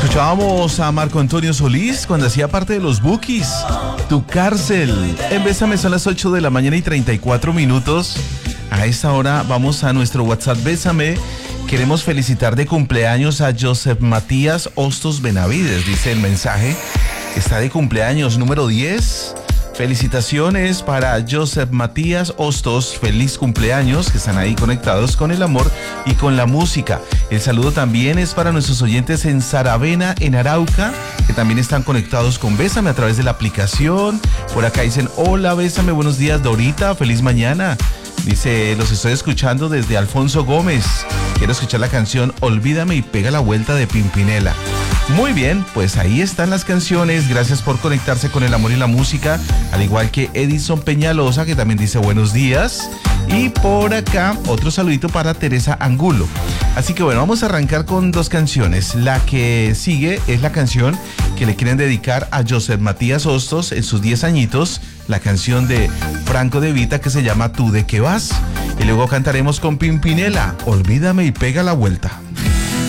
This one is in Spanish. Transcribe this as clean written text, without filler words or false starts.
Escuchábamos a Marco Antonio Solís cuando hacía parte de los Bukis. Tu cárcel. En Bésame son las 8 de la mañana y 34 minutos. A esta hora vamos a nuestro WhatsApp Bésame. Queremos felicitar de cumpleaños a Joseph Matías Hostos Benavides, dice el mensaje. Está de cumpleaños número 10. Felicitaciones para Joseph Matías Hostos, feliz cumpleaños, que están ahí conectados con el amor y con la música. El saludo también es para nuestros oyentes en Saravena, en Arauca, que también están conectados con Bésame a través de la aplicación. Por acá dicen, hola Bésame, buenos días Dorita, feliz mañana. Dice, los estoy escuchando desde Alfonso Gómez. Quiero escuchar la canción Olvídame y pega la vuelta de Pimpinela. Muy bien, pues ahí están las canciones. Gracias por conectarse con el amor y la música. Al igual que Edison Peñalosa, que también dice buenos días. Y por acá, otro saludito para Teresa Angulo. Así que bueno, vamos a arrancar con dos canciones. La que sigue es la canción que le quieren dedicar a Joseph Matías Hostos en sus 10 añitos. La canción de Franco De Vita que se llama Tú de qué vas. Y luego cantaremos con Pimpinela, Olvídame y pega la vuelta.